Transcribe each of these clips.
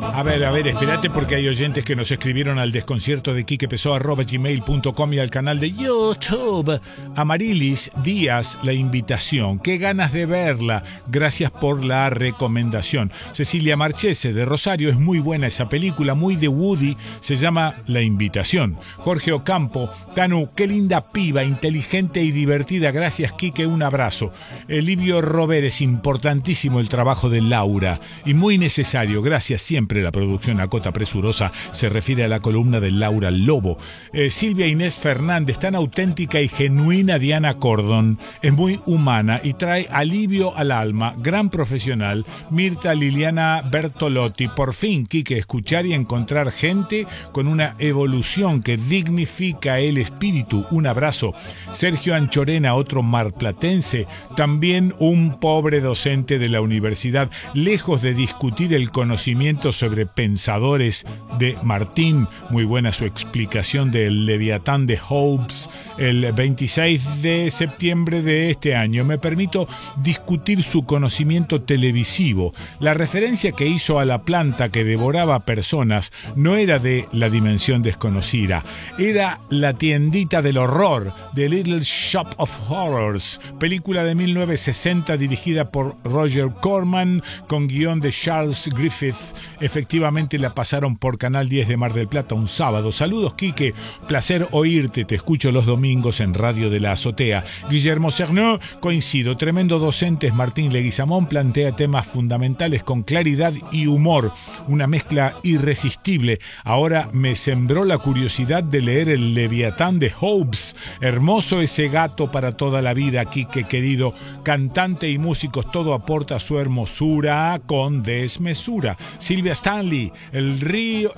A ver, espérate porque hay oyentes que nos escribieron al desconcierto de quiquepessoa@gmail.com y al canal de YouTube. Amarilis Díaz, la invitación. Qué ganas de verla. Gracias por la recomendación. Cecilia Marchese de Rosario, es muy buena esa película, muy de Woody. Se llama La invitación. Jorge Ocampo, Tanu, qué linda piba, inteligente y divertida. Gracias, Quique, un abrazo. Livio Robert, es importantísimo el trabajo de Laura y muy necesario. Gracias siempre. La producción Acota Presurosa se refiere a la columna de Laura Lobo. Silvia Inés Fernández, tan auténtica y genuina Diana Cordon, es muy humana y trae alivio al alma, gran profesional. Mirta Liliana Bertolotti, por fin, Quique, escuchar y encontrar gente con una evolución que dignifica el espíritu. Un abrazo. Sergio Anchorena, otro marplatense, también un pobre docente de la universidad, lejos de discutir el conocimiento sobre pensadores de Martín. Muy buena su explicación del Leviatán de Hobbes el 26 de septiembre de este año. Me permito discutir su conocimiento televisivo. La referencia que hizo a la planta que devoraba personas no era de La dimensión desconocida, era La tiendita del horror, The Little Shop of Horrors, película de 1960 dirigida por Roger Corman con guión de Charles Griffith. Efectivamente la pasaron por Canal 10 de Mar del Plata un sábado. Saludos, Quique, placer oírte, te escucho los domingos en Radio de la Azotea. Guillermo Cernó, coincido, tremendo docente. Martín Leguizamón plantea temas fundamentales con claridad y humor, una mezcla irresistible. Ahora me sembró la curiosidad de leer el Leviatán de Hobbes. Hermoso ese gato para toda la vida, Quique querido. Cantante y músicos, todo aporta su hermosura con desmesura. Silvia Stanley, el río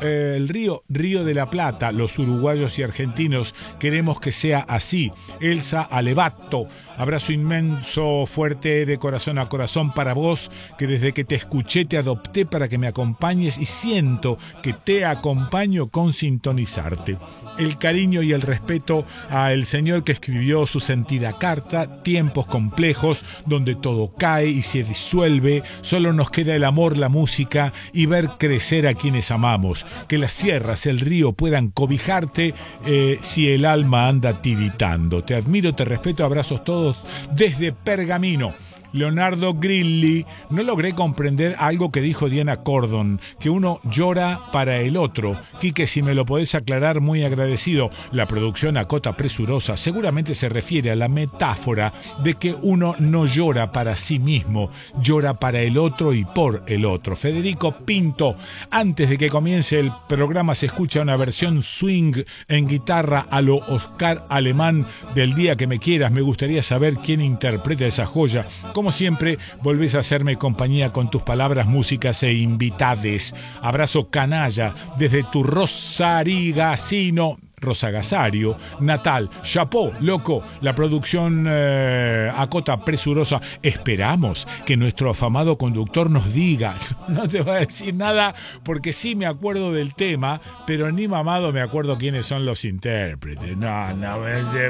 de la Plata, los uruguayos y argentinos queremos que sea así. Elsa Alevato, abrazo inmenso, fuerte de corazón a corazón para vos, que desde que te escuché te adopté para que me acompañes y siento que te acompaño con sintonizarte. El cariño y el respeto al señor que escribió su sentida carta, tiempos complejos donde todo cae y se disuelve, solo nos queda el amor, la música y ver crecer a quienes amamos, que las sierras, el río puedan cobijarte si el alma anda tiritando. Te admiro, te respeto, abrazos todos desde Pergamino. Leonardo Grilli, no logré comprender algo que dijo Diana Cordon, que uno llora para el otro. Quique, si me lo podés aclarar, muy agradecido. La producción Acota Presurosa seguramente se refiere a la metáfora de que uno no llora para sí mismo, llora para el otro y por el otro. Federico Pinto, antes de que comience el programa se escucha una versión swing en guitarra a lo Oscar Alemán del Día que me quieras. Me gustaría saber quién interpreta esa joya. Como siempre, volvés a hacerme compañía con tus palabras, músicas e invitades. Abrazo canalla desde tu Rosarigacino, Rosagasario, natal. Chapó, loco, la producción Acota Presurosa. Esperamos que nuestro afamado conductor nos diga. No te voy a decir nada porque sí me acuerdo del tema, pero ni mamado me acuerdo quiénes son los intérpretes. No,